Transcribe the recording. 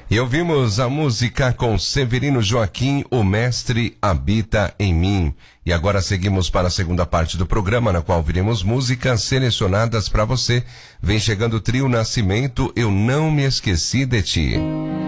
E ouvimos a música com Severino Joaquim, O Mestre Habita em Mim. E agora seguimos para a segunda parte do programa, na qual viremos músicas selecionadas para você. Vem chegando o trio Nascimento, Eu Não Me Esqueci de Ti.